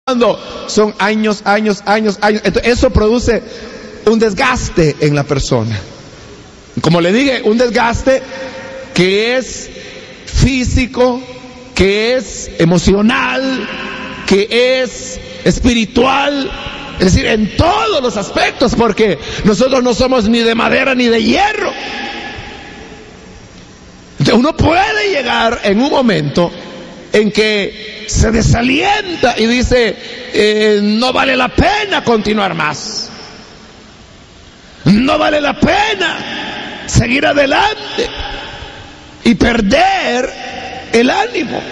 son años. Entonces, eso produce un desgaste en la persona. Como le dije, un desgaste que es físico, que es emocional, que es espiritual, es decir, en todos los aspectos, porque nosotros no somos ni de madera ni de hierro. Entonces, uno puede llegar en un momento en que se desalienta y dice, no vale la pena continuar más, no vale la pena seguir adelante, y perder el ánimo.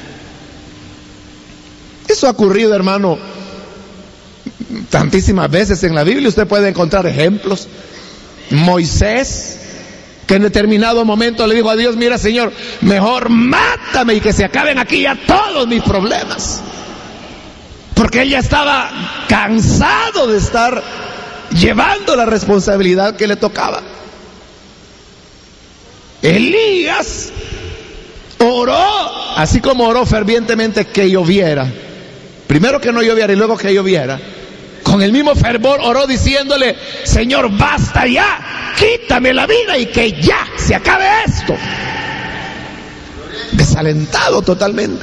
Eso ha ocurrido, hermano, tantísimas veces en la Biblia. Usted puede encontrar ejemplos. Moisés, que en determinado momento le dijo a Dios, mira, Señor, mejor mátame y que se acaben aquí ya todos mis problemas, porque él ya estaba cansado de estar llevando la responsabilidad que le tocaba. Elías oró, así como oró fervientemente que lloviera, primero que no lloviera y luego que lloviera, con el mismo fervor oró diciéndole, Señor, basta ya, quítame la vida y que ya se acabe esto. Desalentado totalmente.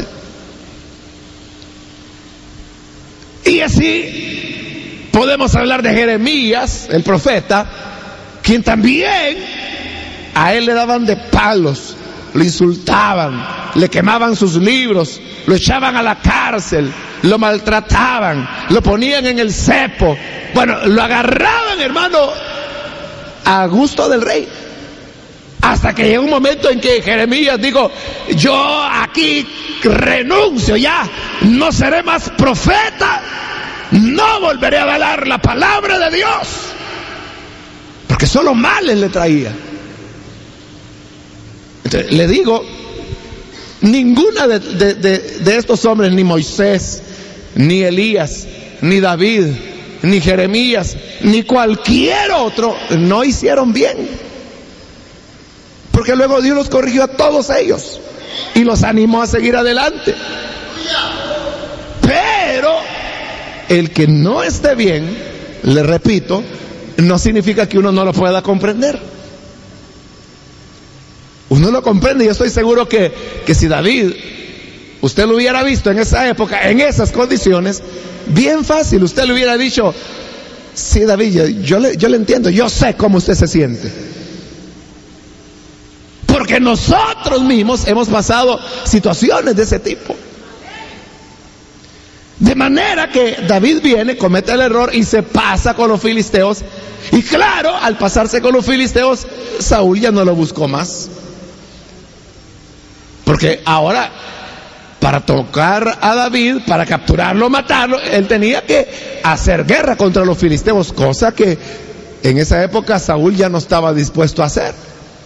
Y así podemos hablar de Jeremías, el profeta, quien también a él le daban de palos, lo insultaban, le quemaban sus libros, lo echaban a la cárcel, lo maltrataban, lo ponían en el cepo. Bueno, lo agarraban, hermano, a gusto del rey. Hasta que llegó un momento en que Jeremías dijo, yo aquí renuncio ya, no seré más profeta, no volveré a avalar la palabra de Dios, porque solo males le traía. Entonces, le digo, ninguna de estos hombres, ni Moisés, ni Elías, ni David, ni Jeremías, ni cualquier otro, no hicieron bien. Porque luego Dios los corrigió a todos ellos y los animó a seguir adelante. Pero el que no esté bien, le repito, no significa que uno no lo pueda comprender. Uno lo comprende, y yo estoy seguro que si David, usted lo hubiera visto en esa época, en esas condiciones, bien fácil, usted le hubiera dicho, sí, David, yo le entiendo, yo sé cómo usted se siente. Porque nosotros mismos hemos pasado situaciones de ese tipo. De manera que David viene, comete el error y se pasa con los filisteos. Y claro, al pasarse con los filisteos, Saúl ya no lo buscó más. Porque ahora, para tocar a David, para capturarlo, matarlo, él tenía que hacer guerra contra los filisteos, cosa que en esa época Saúl ya no estaba dispuesto a hacer.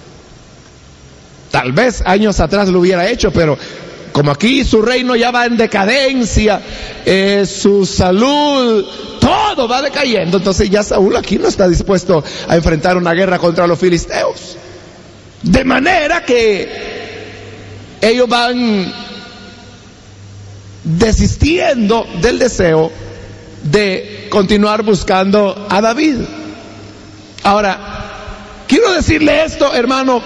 Tal vez años atrás lo hubiera hecho, pero como aquí su reino ya va en decadencia, su salud, todo va decayendo, entonces ya Saúl aquí no está dispuesto a enfrentar una guerra contra los filisteos. De manera que ellos van desistiendo del deseo de continuar buscando a David. Ahora, quiero decirle esto, hermano.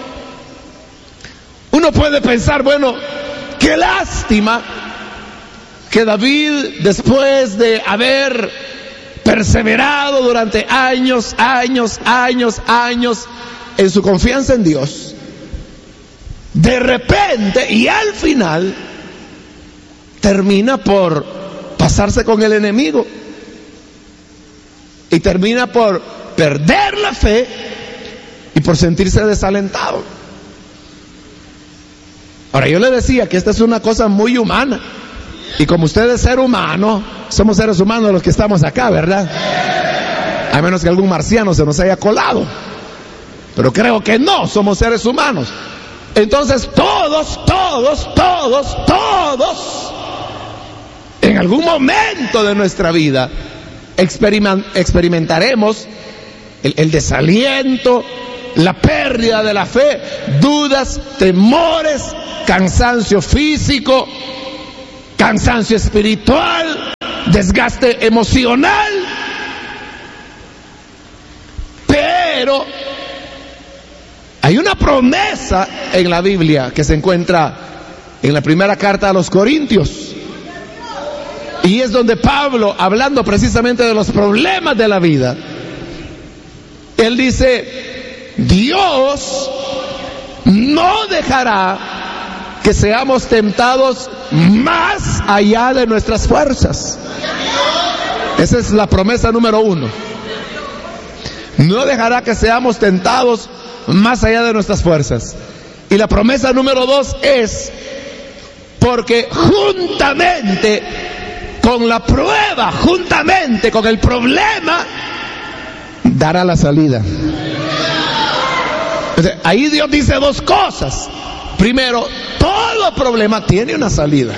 Uno puede pensar, bueno, qué lástima que David, después de haber perseverado durante años en su confianza en Dios, de repente y al final termina por pasarse con el enemigo y termina por perder la fe y por sentirse desalentado. Ahora, yo le decía que esta es una cosa muy humana, y como usted es ser humano, somos seres humanos los que estamos acá, ¿verdad? A menos que algún marciano se nos haya colado, pero creo que no, somos seres humanos. Entonces todos, en algún momento de nuestra vida experimentaremos el desaliento, la pérdida de la fe, dudas, temores, cansancio físico, cansancio espiritual, desgaste emocional. Pero hay una promesa en la Biblia que se encuentra en la primera carta a los Corintios. Y es donde Pablo, hablando precisamente de los problemas de la vida, él dice: Dios no dejará que seamos tentados más allá de nuestras fuerzas. Esa es la promesa número 1. No dejará que seamos tentados más allá de nuestras fuerzas. Y la promesa número 2 es: porque juntamente con la prueba, juntamente con el problema, dará la salida. Entonces, ahí Dios dice 2 cosas. Primero, todo problema tiene una salida.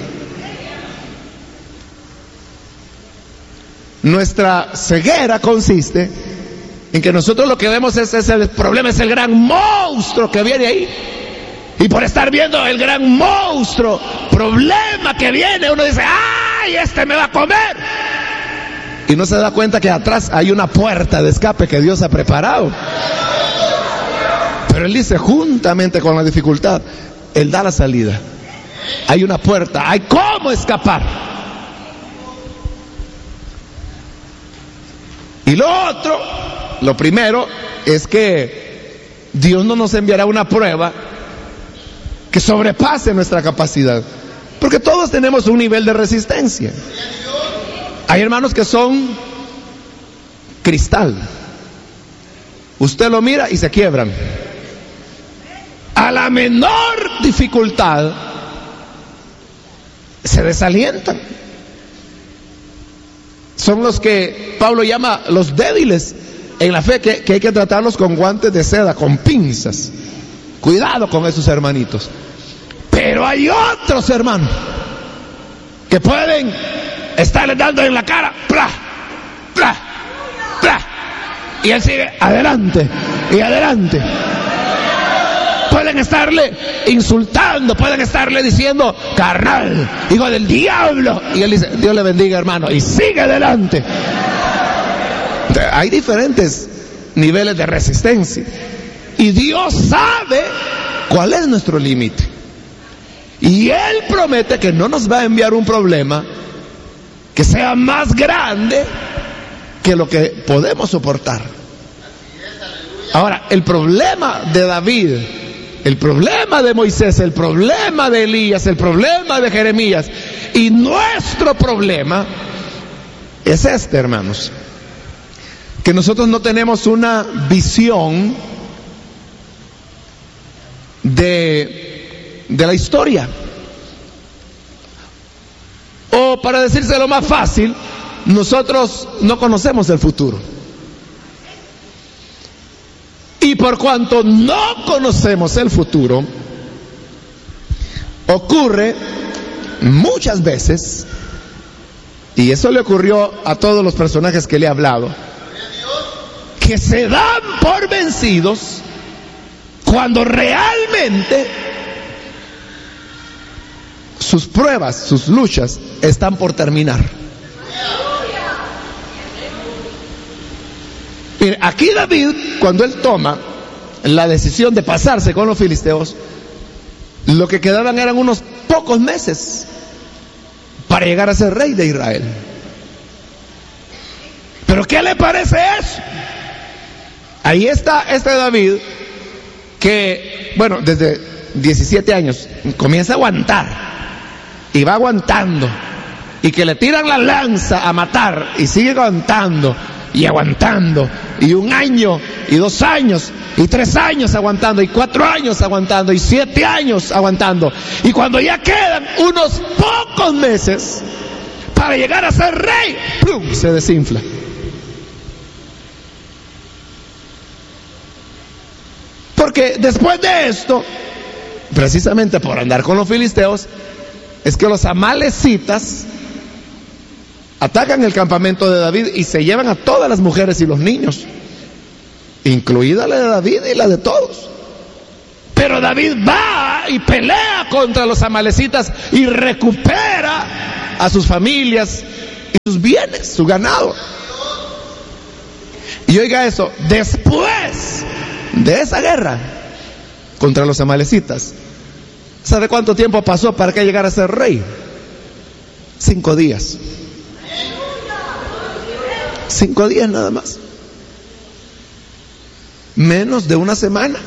Nuestra ceguera consiste en que nosotros lo que vemos es el problema, es el gran monstruo que viene ahí. Y por estar viendo el gran monstruo, problema que viene, uno dice: ¡ay, este me va a comer! Y no se da cuenta que atrás hay una puerta de escape que Dios ha preparado. Pero Él dice: juntamente con la dificultad, Él da la salida. Hay una puerta, hay cómo escapar. Y lo primero es que Dios no nos enviará una prueba que sobrepase nuestra capacidad, porque todos tenemos un nivel de resistencia. Hay hermanos que son cristal, usted lo mira y se quiebran. A la menor dificultad se desalientan. Son los que Pablo llama los débiles en la fe, que hay que tratarlos con guantes de seda, con pinzas. Cuidado con esos hermanitos. Pero hay otros hermanos que pueden estarle dando en la cara, ¡plá! ¡plá! ¡plá! Y él sigue adelante y adelante. Pueden estarle insultando, pueden estarle diciendo: carnal, hijo del diablo. Y él dice: Dios le bendiga, hermano, y sigue adelante. Hay diferentes niveles de resistencia. Y Dios sabe cuál es nuestro límite. Y Él promete que no nos va a enviar un problema que sea más grande que lo que podemos soportar. Ahora, el problema de David, el problema de Moisés, el problema de Elías, el problema de Jeremías y nuestro problema es este, hermanos: que nosotros no tenemos una visión de la historia. O, para decírselo más fácil, nosotros no conocemos el futuro. Y por cuanto no conocemos el futuro, ocurre muchas veces, y eso le ocurrió a todos los personajes que le he hablado, que se dan por vencidos cuando realmente sus pruebas, sus luchas están por terminar. Mire, aquí David, cuando él toma la decisión de pasarse con los filisteos, lo que quedaban eran unos pocos meses para llegar a ser rey de Israel. ¿Pero qué le parece eso? Ahí está este David que, bueno, desde 17 años comienza a aguantar y va aguantando, y que le tiran la lanza a matar y sigue aguantando y aguantando, y 1 año y 2 años y 3 años aguantando y 4 años aguantando y 7 años aguantando, y cuando ya quedan unos pocos meses para llegar a ser rey, ¡plum!, se desinfla. Porque después de esto, precisamente por andar con los filisteos, es que los amalecitas atacan el campamento de David y se llevan a todas las mujeres y los niños, incluida la de David y la de todos. Pero David va y pelea contra los amalecitas y recupera a sus familias y sus bienes, su ganado. Y oiga eso, después de esa guerra contra los amalecitas, ¿sabe cuánto tiempo pasó para que llegara a ser rey? 5 días. 5 días nada más. Menos de una semana.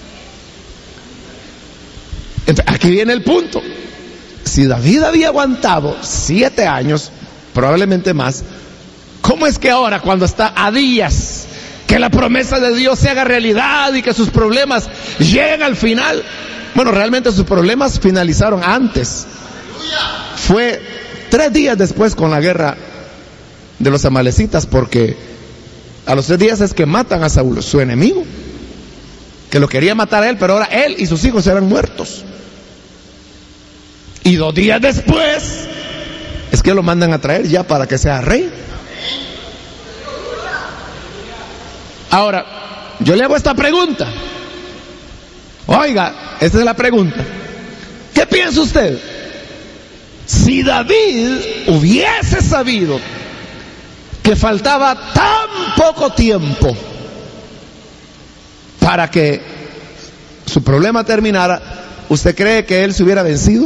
Aquí viene el punto. Si David había aguantado 7 años, probablemente más, ¿cómo es que ahora, cuando está a días que la promesa de Dios se haga realidad y que sus problemas lleguen al final? Bueno, realmente sus problemas finalizaron antes. Fue 3 días después con la guerra de los amalecitas, porque a los 3 días es que matan a Saúl, su enemigo, que lo quería matar a él, pero ahora él y sus hijos eran muertos. Y 2 días después es que lo mandan a traer ya para que sea rey. Ahora, yo le hago esta pregunta. Oiga, esta es la pregunta. ¿Qué piensa usted? Si David hubiese sabido que faltaba tan poco tiempo para que su problema terminara, ¿usted cree que él se hubiera vencido?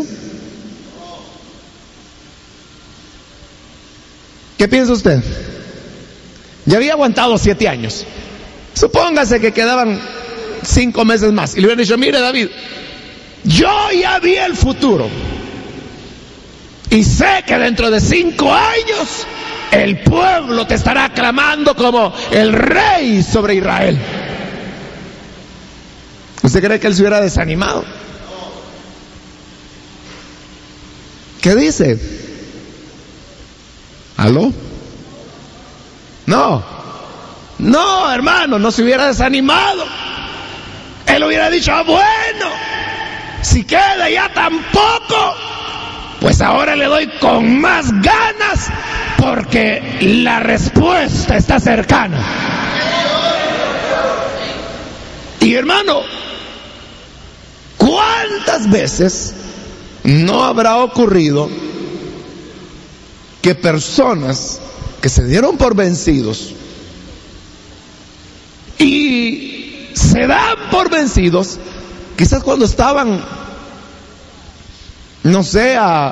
¿Qué piensa usted? Ya había aguantado 7 años. Supóngase que quedaban 5 meses más y le hubieran dicho: mire, David, yo ya vi el futuro y sé que dentro de 5 años el pueblo te estará aclamando como el rey sobre Israel. ¿Usted cree que él se hubiera desanimado? ¿Qué dice? ¿Aló? No, hermano, no se hubiera desanimado. Él hubiera dicho: bueno, si queda ya tan poco, pues ahora le doy con más ganas, porque la respuesta está cercana. Y hermano, ¿cuántas veces no habrá ocurrido que personas que se dieron por vencidos y se dan por vencidos, quizás cuando estaban, no sé, a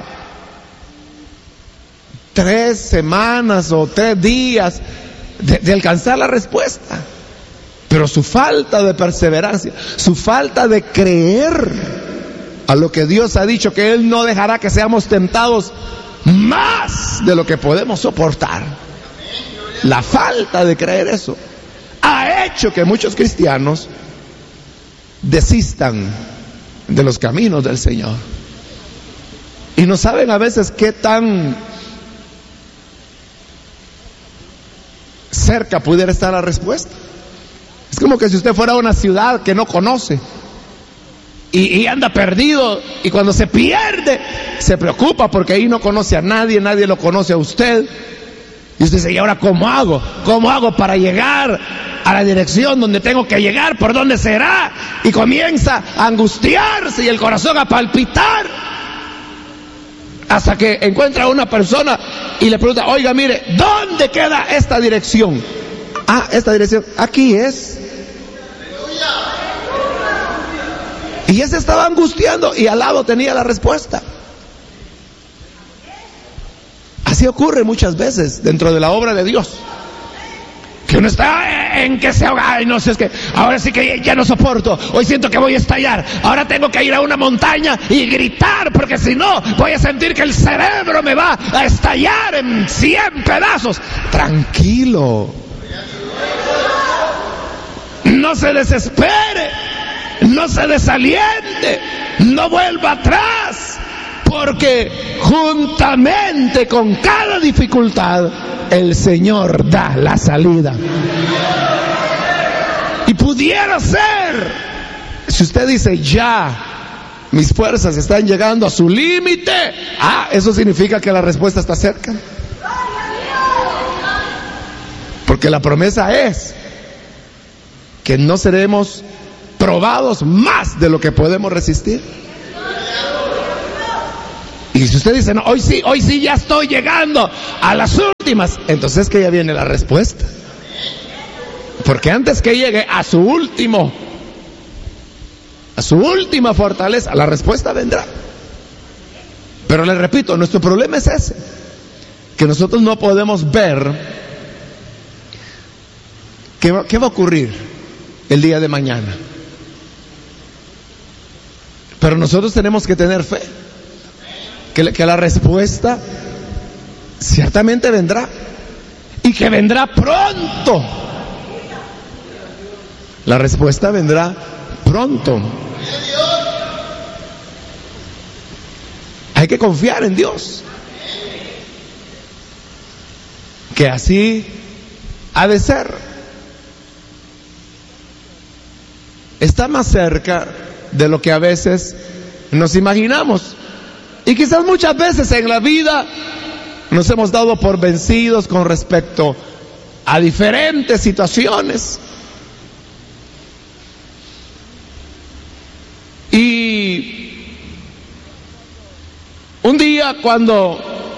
3 semanas o 3 días de alcanzar la respuesta, pero su falta de perseverancia, su falta de creer a lo que Dios ha dicho, que Él no dejará que seamos tentados más de lo que podemos soportar, la falta de creer eso ha hecho que muchos cristianos desistan de los caminos del Señor. Y no saben a veces qué tan cerca pudiera estar la respuesta. Es como que si usted fuera a una ciudad que no conoce y anda perdido, y cuando se pierde se preocupa porque ahí no conoce a nadie, nadie lo conoce a usted. Y usted dice: ¿y ahora cómo hago? ¿Cómo hago para llegar a la dirección donde tengo que llegar? ¿Por dónde será? Y comienza a angustiarse y el corazón a palpitar, hasta que encuentra a una persona y le pregunta: oiga, mire, ¿dónde queda esta dirección? Ah, esta dirección, aquí es. Y él se estaba angustiando y al lado tenía la respuesta. Así ocurre muchas veces dentro de la obra de Dios, que uno está en que se ahoga. Ay, no sé, es que ahora sí que ya no soporto, hoy siento que voy a estallar, ahora tengo que ir a una montaña y gritar, porque si no voy a sentir que el cerebro me va a estallar en 100 pedazos. Tranquilo, no se desespere, no se desaliente, no vuelva atrás, porque juntamente con cada dificultad el Señor da la salida. Y pudiera ser, si usted dice: ya, mis fuerzas están llegando a su límite, eso significa que la respuesta está cerca. Porque la promesa es que no seremos probados más de lo que podemos resistir. Y si usted dice, no, hoy sí ya estoy llegando a las últimas, entonces que ya viene la respuesta. Porque antes que llegue a su última fortaleza, la respuesta vendrá. Pero les repito, nuestro problema es ese, que nosotros no podemos ver qué va a ocurrir el día de mañana. Pero nosotros tenemos que tener fe, que la respuesta ciertamente vendrá, y que vendrá pronto. La respuesta vendrá pronto. Hay que confiar en Dios, que así ha de ser. Está más cerca de lo que a veces nos imaginamos. Y quizás muchas veces en la vida nos hemos dado por vencidos con respecto a diferentes situaciones. Y un día, cuando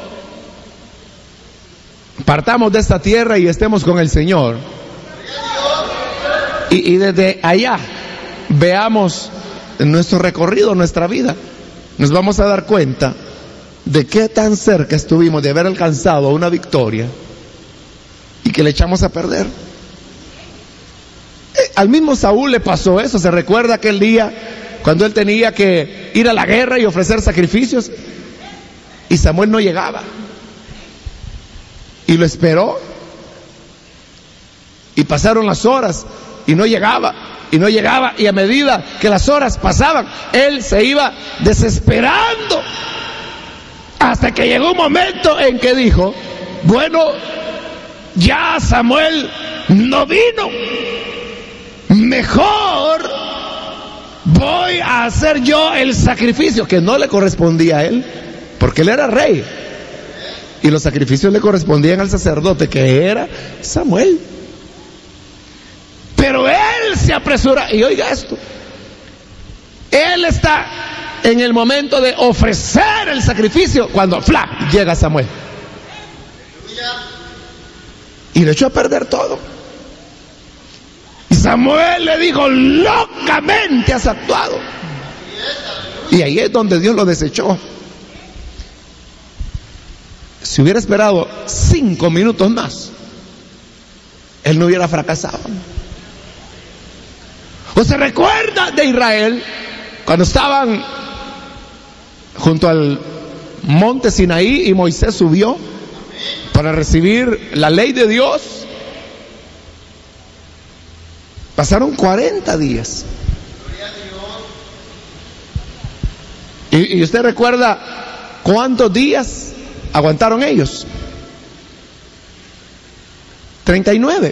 partamos de esta tierra y estemos con el Señor, y desde allá veamos nuestro recorrido, nuestra vida, nos vamos a dar cuenta de qué tan cerca estuvimos de haber alcanzado una victoria y que le echamos a perder. Al mismo Saúl le pasó eso. ¿Se recuerda aquel día cuando él tenía que ir a la guerra y ofrecer sacrificios? Y Samuel no llegaba. Y lo esperó. Y pasaron las horas y no llegaba. Y no llegaba, y a medida que las horas pasaban, él se iba desesperando, hasta que llegó un momento en que dijo, bueno, ya Samuel no vino, mejor voy a hacer yo el sacrificio, que no le correspondía a él, porque él era rey, y los sacrificios le correspondían al sacerdote, que era Samuel. Pero él se apresura, y oiga esto, él está en el momento de ofrecer el sacrificio cuando llega Samuel y le echó a perder todo. Y Samuel le dijo, locamente has actuado. Y ahí es donde Dios lo desechó. Si hubiera esperado 5 minutos más, él no hubiera fracasado. ¿O se recuerda de Israel cuando estaban junto al monte Sinaí y Moisés subió para recibir la ley de Dios? Pasaron 40 días. ¿Y usted recuerda cuántos días aguantaron ellos? 39.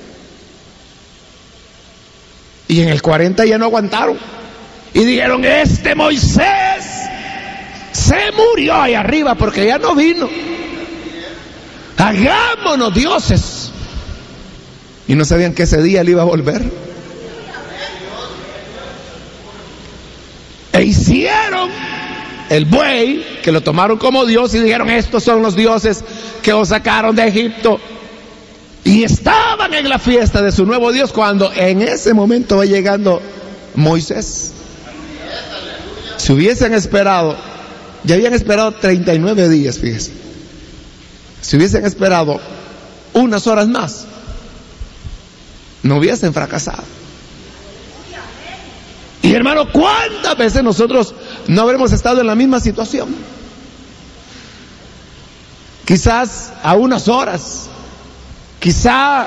Y en el 40 ya no aguantaron. Y dijeron, este Moisés se murió ahí arriba porque ya no vino. Hagámonos dioses. Y no sabían que ese día él iba a volver. E hicieron el buey, que lo tomaron como Dios, y dijeron, estos son los dioses que os sacaron de Egipto. Y estaban en la fiesta de su nuevo Dios cuando en ese momento va llegando Moisés. Si hubiesen esperado, ya habían esperado 39 días, fíjese. Si hubiesen esperado unas horas más, no hubiesen fracasado. Y hermano, ¿cuántas veces nosotros no habremos estado en la misma situación? Quizás a unas horas, quizá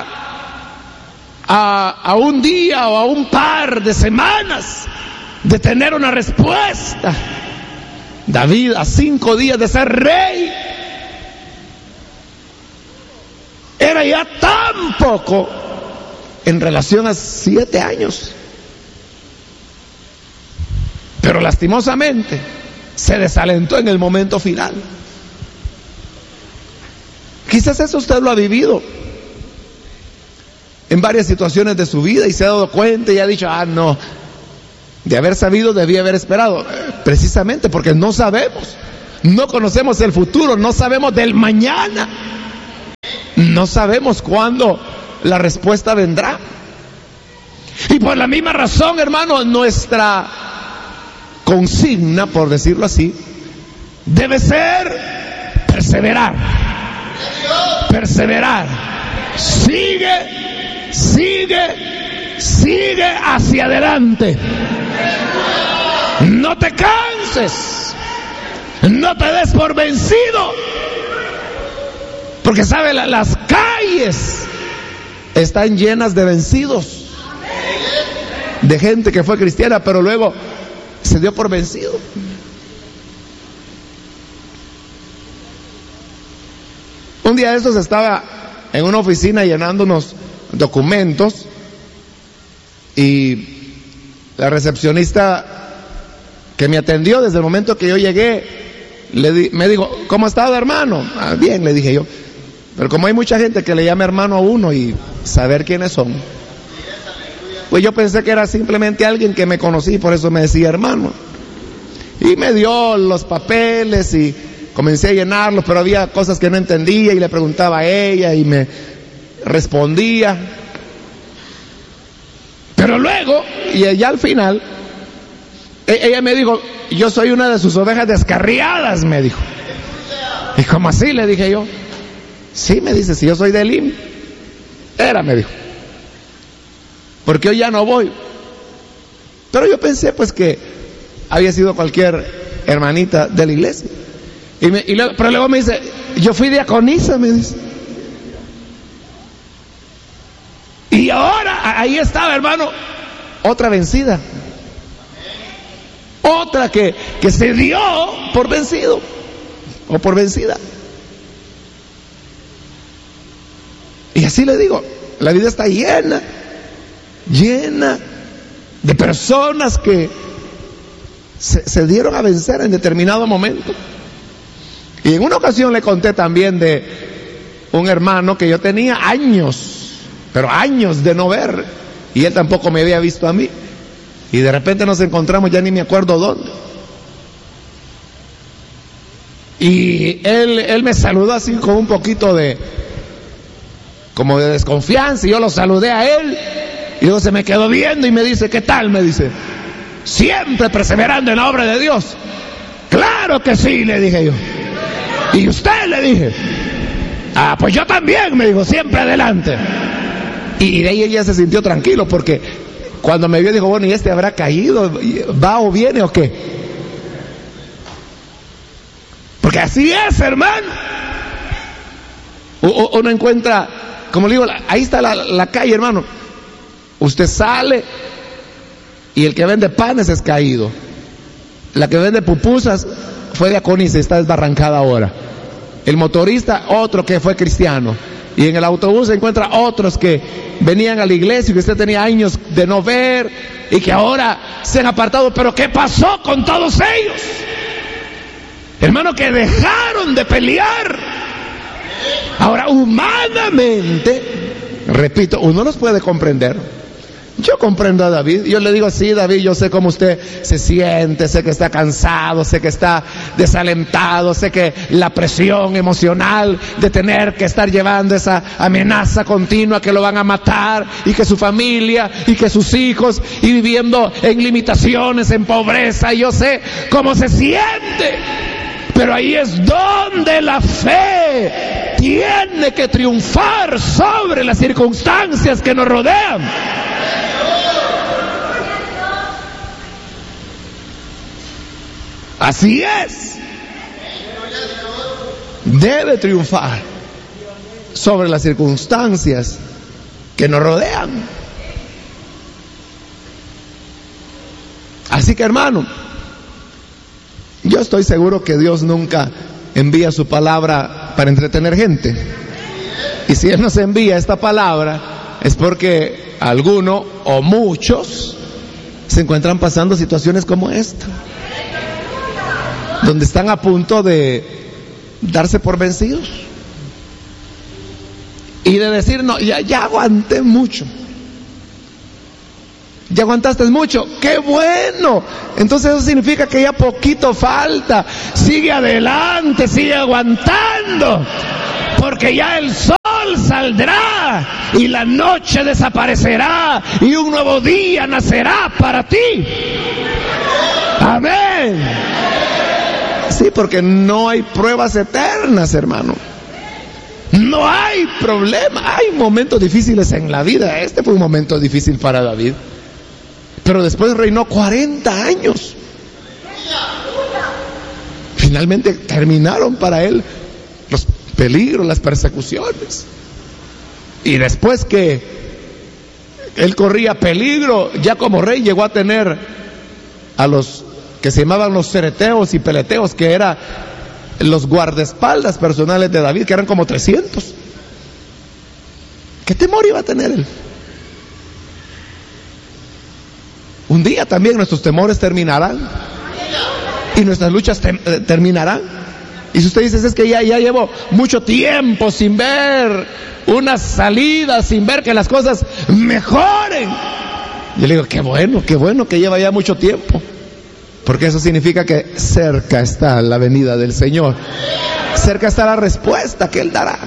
a un día o a un par de semanas de tener una respuesta. David a 5 días de ser rey era ya tan poco en relación a 7 años. Pero lastimosamente se desalentó en el momento final. Quizás eso usted lo ha vivido en varias situaciones de su vida y se ha dado cuenta y ha dicho, no, de haber sabido debía haber esperado. Precisamente porque no sabemos No conocemos el futuro, no sabemos del mañana, no sabemos cuándo la respuesta vendrá. Y por la misma razón, hermano, nuestra consigna, por decirlo así, debe ser perseverar. Perseverar. Sigue hacia adelante. No te canses. No te des por vencido. Porque sabe, las calles están llenas de vencidos. De gente que fue cristiana, pero luego se dio por vencido. Un día de estos estaba en una oficina llenando unos documentos y la recepcionista que me atendió desde el momento que yo llegué me dijo: ¿cómo ha estado, hermano? Bien, le dije yo. Pero como hay mucha gente que le llama hermano a uno y saber quiénes son, pues yo pensé que era simplemente alguien que me conocía y por eso me decía hermano. Y me dio los papeles y comencé a llenarlos, pero había cosas que no entendía y le preguntaba a ella y me respondía. Pero luego, y ya al final, ella me dijo: yo soy una de sus ovejas descarriadas, me dijo. ¿Y cómo así? Le dije yo. Sí, me dice, si yo soy del IM. Me dijo. Porque hoy ya no voy. Pero yo pensé pues que había sido cualquier hermanita de la iglesia. Pero luego me dice: yo fui diaconisa, me dice. Y ahora ahí estaba, hermano, otra vencida. Otra que se dio por vencido o por vencida. Y así le digo, la vida está llena de personas que se dieron a vencer en determinado momento. Y en una ocasión le conté también de un hermano que yo tenía años, pero años de no ver, y él tampoco me había visto a mí, y de repente nos encontramos, ya ni me acuerdo dónde, y él me saludó así con un poquito como de desconfianza, y yo lo saludé a él, y luego se me quedó viendo y me dice: ¿qué tal? Me dice: siempre perseverando en la obra de Dios. Claro que sí, le dije yo. ¿Y usted? Le dije. Pues yo también, me dijo, siempre adelante. Y de ahí ella se sintió tranquilo, porque cuando me vio dijo: bueno, ¿y este habrá caído? ¿Va o viene o qué? Porque así es, hermano. Uno encuentra, como le digo, ahí está la calle, hermano. Usted sale y el que vende panes es caído. La que vende pupusas fue diaconisa y está desbarrancada ahora. El motorista, otro que fue cristiano. Y en el autobús se encuentra otros que venían a la iglesia y que usted tenía años de no ver y que ahora se han apartado. Pero ¿qué pasó con todos ellos? Hermano, que dejaron de pelear. Ahora, humanamente, repito, uno los puede comprender. Yo comprendo a David, yo le digo: sí, David, yo sé cómo usted se siente, sé que está cansado, sé que está desalentado, sé que la presión emocional de tener que estar llevando esa amenaza continua que lo van a matar, y que su familia, y que sus hijos, y viviendo en limitaciones, en pobreza, y yo sé cómo se siente. Pero ahí es donde la fe tiene que triunfar sobre las circunstancias que nos rodean. Así es. Debe triunfar sobre las circunstancias que nos rodean. Así que, hermano, yo estoy seguro que Dios nunca envía su palabra para entretener gente. Y si Él nos envía esta palabra es porque alguno o muchos se encuentran pasando situaciones como esta, donde están a punto de darse por vencidos y de decir: no, ya aguanté mucho. Ya aguantaste mucho, ¡qué bueno! Entonces eso significa que ya poquito falta. Sigue adelante, sigue aguantando, porque ya el sol saldrá y la noche desaparecerá y un nuevo día nacerá para ti. Amén. Sí, porque no hay pruebas eternas, hermano. No hay problema. Hay momentos difíciles en la vida. Este fue un momento difícil para David, pero después reinó 40 años. Finalmente terminaron para él los peligros, las persecuciones. Y después que él corría peligro, ya como rey llegó a tener a los que se llamaban los cereteos y peleteos, que eran los guardaespaldas personales de David, que eran como 300. ¿Qué temor iba a tener él? Un día también nuestros temores terminarán y nuestras luchas terminarán. Y si usted dice, es que ya llevo mucho tiempo sin ver una salida, sin ver que las cosas mejoren, yo le digo, qué bueno que lleva ya mucho tiempo, porque eso significa que cerca está la venida del Señor, cerca está la respuesta que Él dará.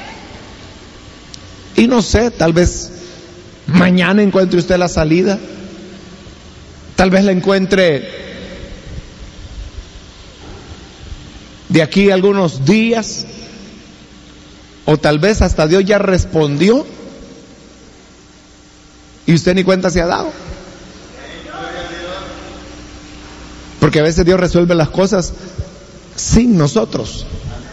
Y no sé, tal vez mañana encuentre usted la salida, tal vez la encuentre de aquí a algunos días, o tal vez hasta Dios ya respondió y usted ni cuenta se ha dado. Porque a veces Dios resuelve las cosas sin nosotros.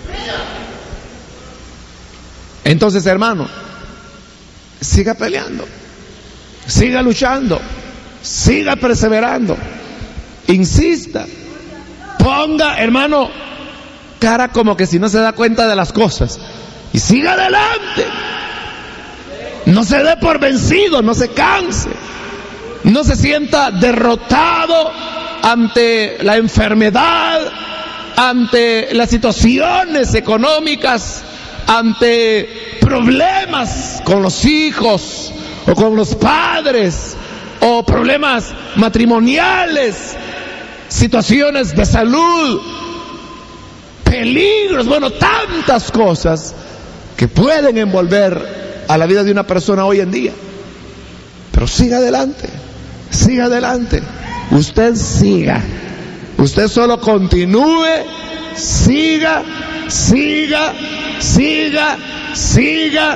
Entonces, hermano, siga peleando, siga luchando, siga perseverando, insista, ponga, hermano, cara como que si no se da cuenta de las cosas, y siga adelante. No se dé por vencido, no se canse, no se sienta derrotado ante la enfermedad, ante las situaciones económicas, ante problemas con los hijos o con los padres, o problemas matrimoniales, situaciones de salud, peligros, bueno, tantas cosas que pueden envolver a la vida de una persona hoy en día. Pero siga adelante, siga adelante. Usted siga, usted solo continúe, siga, siga, siga, siga,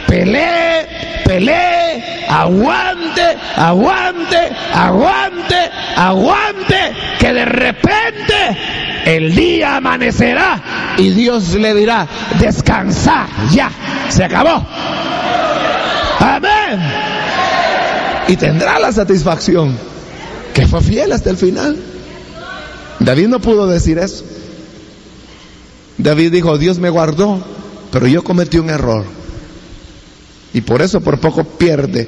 pelee, aguante, aguante, aguante, aguante, que de repente el día amanecerá y Dios le dirá, descansar, ya, se acabó. Amén. Y tendrá la satisfacción que fue fiel hasta el final. David no pudo decir eso. David dijo, Dios me guardó, pero yo cometí un error. Y por eso por poco pierde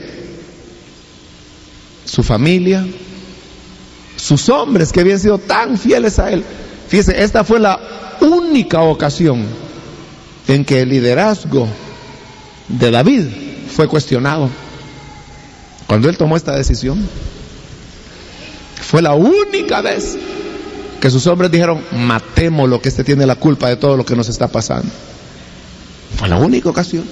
su familia, sus hombres que habían sido tan fieles a él. Fíjese, esta fue la única ocasión en que el liderazgo de David fue cuestionado. Cuando él tomó esta decisión, fue la única vez que sus hombres dijeron, matémoslo, que este tiene la culpa de todo lo que nos está pasando. Fue la única ocasión.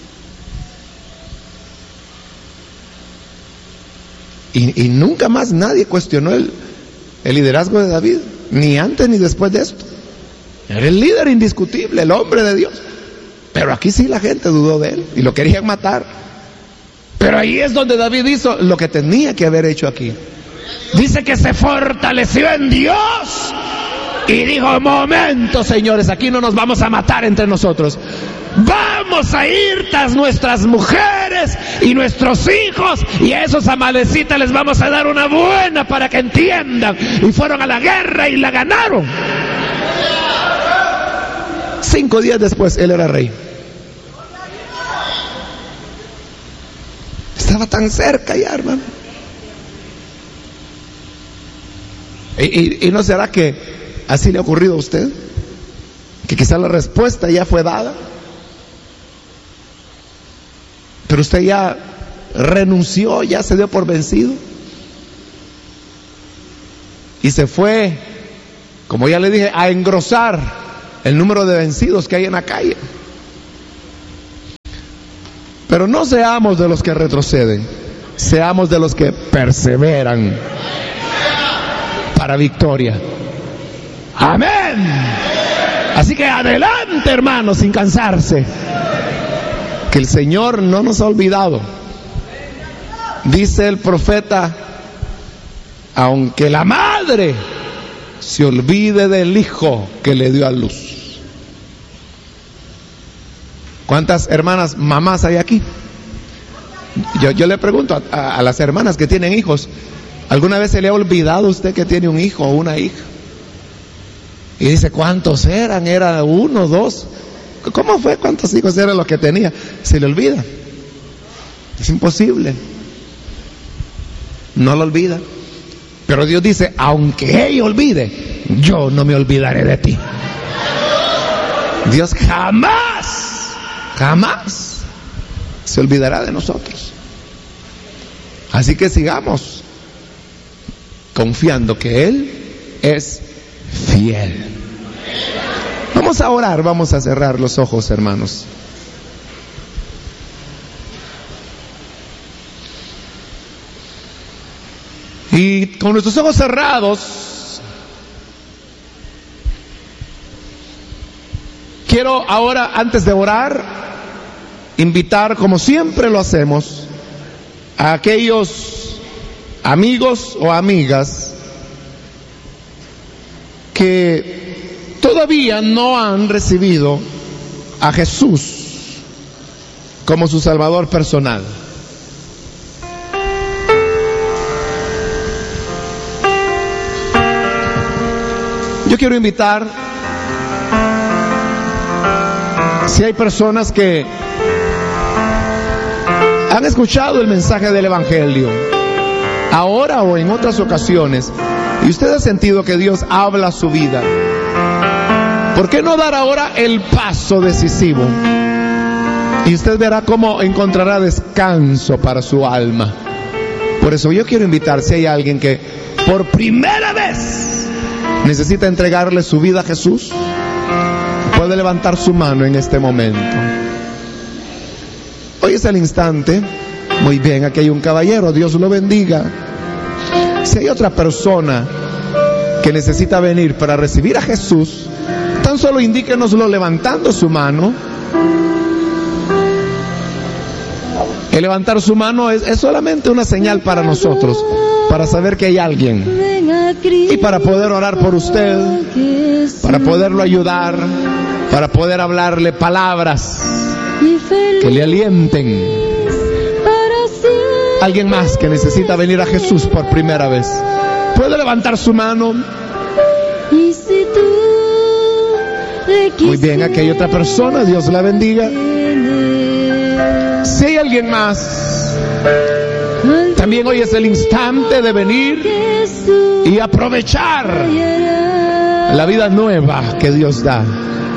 Y nunca más nadie cuestionó el liderazgo de David, ni antes ni después de esto. Era el líder indiscutible, el hombre de Dios. Pero aquí sí la gente dudó de él y lo querían matar. Pero ahí es donde David hizo lo que tenía que haber hecho aquí. Dice que se fortaleció en Dios y dijo, momento, señores, aquí no nos vamos a matar entre nosotros. Vamos a ir tras nuestras mujeres y nuestros hijos, y a esos amalecitas les vamos a dar una buena para que entiendan. Y fueron a la guerra y la ganaron. 5 días después él era rey. Estaba tan cerca ya, hermano. ¿Y no será que así le ha ocurrido a usted? Que quizá la respuesta ya fue dada, pero usted ya renunció, ya se dio por vencido. y se fue, como ya le dije, a engrosar el número de vencidos que hay en la calle. Pero no seamos de los que retroceden, seamos de los que perseveran para victoria. Amén. Así que adelante, hermanos, sin cansarse, que el Señor no nos ha olvidado. Dice el profeta: aunque la madre se olvide del hijo que le dio a luz. ¿Cuántas hermanas, mamás hay aquí? Yo le pregunto a las hermanas que tienen hijos, ¿alguna vez se le ha olvidado a usted que tiene un hijo o una hija? Y dice, ¿cuántos eran? ¿Era 1, 2? ¿Cómo fue? ¿Cuántos hijos eran los que tenía? Se le olvida. Es imposible. No lo olvida. Pero Dios dice, aunque ella olvide, yo no me olvidaré de ti. Dios jamás se olvidará de nosotros. Así que sigamos confiando que Él es fiel. Vamos a orar, vamos a cerrar los ojos, hermanos. Y con nuestros ojos cerrados, quiero ahora, antes de orar, invitar, como siempre lo hacemos, a aquellos amigos o amigas que todavía no han recibido a Jesús como su Salvador personal. Yo quiero invitar, si hay personas que han escuchado el mensaje del Evangelio, ahora o en otras ocasiones, y usted ha sentido que Dios habla a su vida, ¿por qué no dar ahora el paso decisivo? Y usted verá cómo encontrará descanso para su alma. Por eso yo quiero invitar, si hay alguien que por primera vez necesita entregarle su vida a Jesús, puede levantar su mano en este momento. Hoy es el instante. Muy bien, aquí hay un caballero, Dios lo bendiga. Si hay otra persona que necesita venir para recibir a Jesús, tan solo indíquenoslo levantando su mano. El levantar su mano es solamente una señal para nosotros, para saber que hay alguien, y para poder orar por usted, para poderlo ayudar, para poder hablarle palabras que le alienten. Alguien más que necesita venir a Jesús por primera vez, puede levantar su mano. Muy bien, aquí hay otra persona, Dios la bendiga. Si hay alguien más, también hoy es el instante de venir y aprovechar la vida nueva que Dios da.